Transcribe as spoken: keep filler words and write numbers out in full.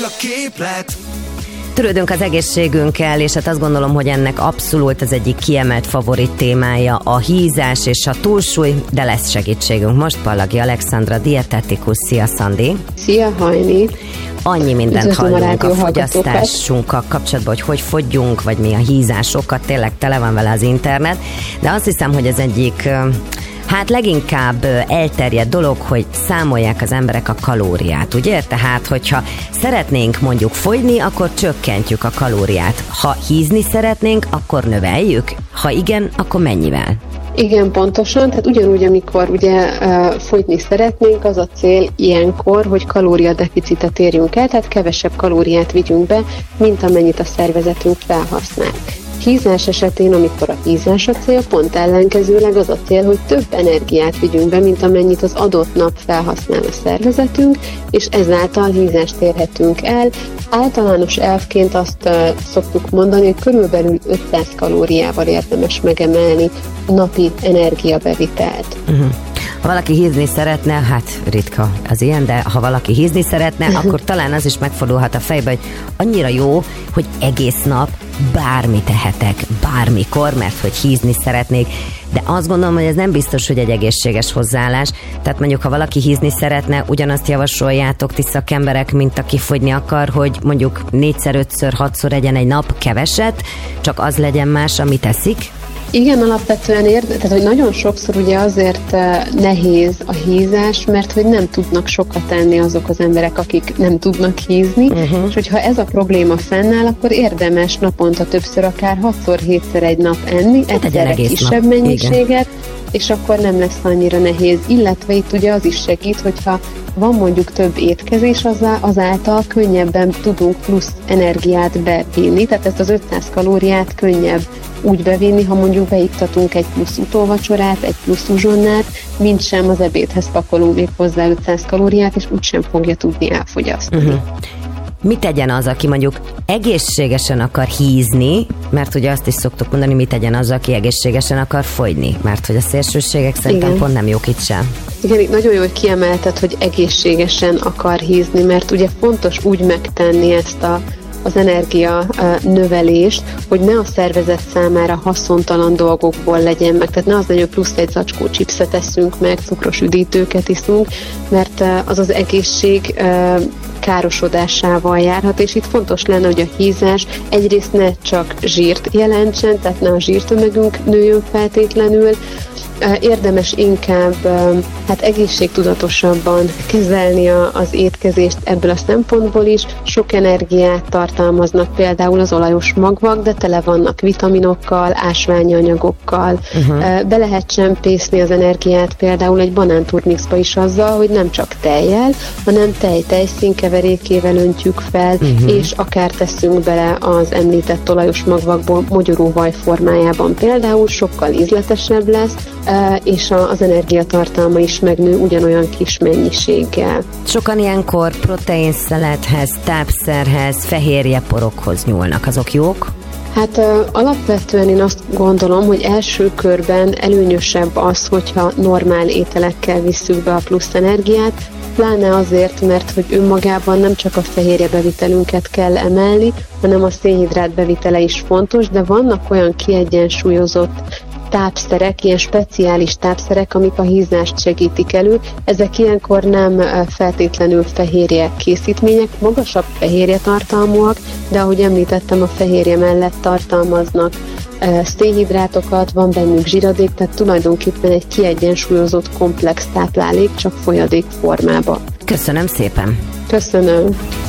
A képlet. Törődünk az egészségünkkel, és hát azt gondolom, hogy ennek abszolút az egyik kiemelt favorit témája a hízás és a túlsúly, de lesz segítségünk. Most Pallagi Alexandra, dietetikus. Szia, Szandi! Szia, Hajni! Annyi mindent Üdvözlöm hallunk a, a fogyasztásunkkal kapcsolatban, hogy hogy fogyjunk, vagy mi a hízásokat, tényleg tele van vele az internet, de azt hiszem, hogy az egyik... Hát leginkább elterjedt dolog, hogy számolják az emberek a kalóriát, ugye? Tehát, hogyha szeretnénk mondjuk fogyni, akkor csökkentjük a kalóriát. Ha hízni szeretnénk, akkor növeljük? Ha igen, akkor mennyivel? Igen, pontosan, tehát ugyanúgy, amikor ugye uh, fogyni szeretnénk, az a cél ilyenkor, hogy kalóriadeficitet érjünk el, tehát kevesebb kalóriát vigyünk be, mint amennyit a szervezetünk felhasznál. Hízás esetén, amikor a hízás a cél, pont ellenkezőleg az a cél, hogy több energiát vigyünk be, mint amennyit az adott nap felhasznál a szervezetünk, és ezáltal hízást érhetünk el. Általános elvként azt uh, szoktuk mondani, hogy körülbelül ötszáz kalóriával érdemes megemelni a napi energiabevitelt. Uh-huh. Ha valaki hízni szeretne, hát ritka az ilyen, de ha valaki hízni szeretne, akkor talán az is megfordulhat a fejbe, hogy annyira jó, hogy egész nap bármit tehetek, bármikor, mert hogy hízni szeretnék, de azt gondolom, hogy ez nem biztos, hogy egy egészséges hozzáállás. Tehát mondjuk, ha valaki hízni szeretne, ugyanazt javasoljátok ti szakemberek, mint aki fogyni akar, hogy mondjuk négyszer, ötször, hatszor egyen egy nap keveset, csak az legyen más, amit eszik? Igen, alapvetően ér, tehát hogy nagyon sokszor ugye azért nehéz a hízás, mert hogy nem tudnak sokat enni azok az emberek, akik nem tudnak hízni, uh-huh. és hogyha ez a probléma fennáll, akkor érdemes naponta többször, akár hatszor, hétszer egy nap enni, hát egyszerre kisebb nap. mennyiséget, igen. És akkor nem lesz annyira nehéz. Illetve itt ugye az is segít, hogyha van mondjuk több étkezés, azáltal könnyebben tudunk plusz energiát bevinni, tehát ezt az ötszáz kalóriát könnyebb úgy bevinni, ha mondjuk beiktatunk egy plusz utóvacsorát, egy plusz uzsonnát, mint sem az ebédhez pakolunk még hozzá ötszáz kalóriát, és úgysem fogja tudni elfogyasztani. Uh-huh. Mit tegyen az, aki mondjuk egészségesen akar hízni, mert ugye azt is szoktuk mondani, mit tegyen az, aki egészségesen akar fogyni, mert hogy a szélsőségek szerintem Igen. pont nem jók itt sem. Igen, itt nagyon jó, hogy kiemelted, hogy egészségesen akar hízni, mert ugye fontos úgy megtenni ezt a az energia növelést, hogy ne a szervezet számára haszontalan dolgokból legyen meg. Tehát ne az legyen, plusz egy zacskó chipset eszünk meg, cukros üdítőket iszunk, mert az az egészség károsodásával járhat, és itt fontos lenne, hogy a hízás egyrészt ne csak zsírt jelentsen, tehát ne a zsírtömegünk nőjön feltétlenül, érdemes inkább hát egészségtudatosabban kezelni a, az étkezést ebből a szempontból is. Sok energiát tartalmaznak például az olajos magvak, de tele vannak vitaminokkal, ásványi anyagokkal. Uh-huh. Be lehet csempészni az energiát például egy banánturmixba is azzal, hogy nem csak tejjel, hanem tej-tejszín keverékével öntjük fel, uh-huh. és akár teszünk bele az említett olajos magvakból mogyoróvaj formájában például, sokkal ízletesebb lesz, és az energiatartalma is megnő ugyanolyan kis mennyiséggel. Sokan ilyenkor proteinszelethez, tápszerhez, fehérjeporokhoz nyúlnak. Azok jók? Hát uh, alapvetően én azt gondolom, hogy első körben előnyösebb az, hogyha normál ételekkel visszük be a plusz energiát, pláne azért, mert hogy önmagában nem csak a fehérjebevitelünket kell emelni, hanem a szénhidrát bevitele is fontos, de vannak olyan kiegyensúlyozott tápszerek, ilyen speciális tápszerek, amik a hízást segítik elő. Ezek ilyenkor nem feltétlenül fehérje készítmények, magasabb fehérje tartalmúak, de ahogy említettem, a fehérje mellett tartalmaznak szénhidrátokat, van bennük zsíradék, tehát tulajdonképpen egy kiegyensúlyozott komplex táplálék, csak folyadék formában. Köszönöm szépen! Köszönöm!